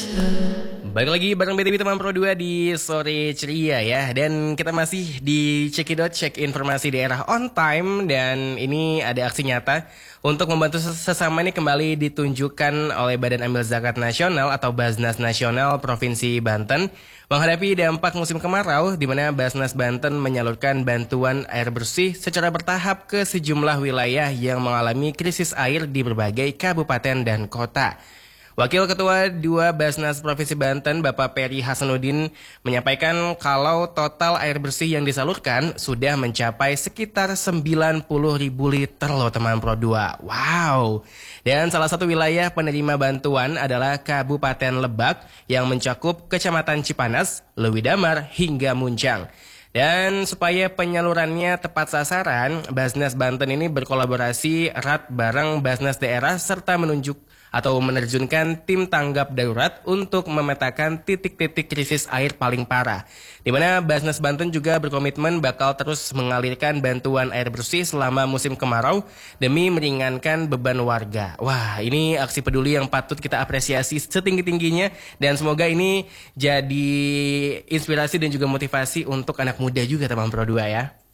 Balik lagi bareng BTV Teman Pro 2 di sore ceria ya. Dan kita masih di Cekidot, cek informasi daerah on time. Dan ini ada aksi nyata untuk membantu sesama ini kembali ditunjukkan oleh Badan Amil Zakat Nasional atau Basnas Nasional Provinsi Banten menghadapi dampak musim kemarau, di mana Basnas Banten menyalurkan bantuan air bersih secara bertahap ke sejumlah wilayah yang mengalami krisis air di berbagai kabupaten dan kota. Wakil Ketua 2 Basnas Provinsi Banten, Bapak Peri Hasanuddin, menyampaikan kalau total air bersih yang disalurkan sudah mencapai sekitar 90.000 liter loh teman Pro 2. Wow! Dan salah satu wilayah penerima bantuan adalah Kabupaten Lebak yang mencakup Kecamatan Cipanas, Lewidamar, hingga Muncang. Dan supaya penyalurannya tepat sasaran, Basnas Banten ini berkolaborasi erat bareng Basnas daerah serta menerjunkan tim tanggap darurat untuk memetakan titik-titik krisis air paling parah. Di mana Basnas Banten juga berkomitmen bakal terus mengalirkan bantuan air bersih selama musim kemarau demi meringankan beban warga. Wah, ini aksi peduli yang patut kita apresiasi setinggi-tingginya dan semoga ini jadi inspirasi dan juga motivasi untuk anak muda juga teman Pro 2 ya.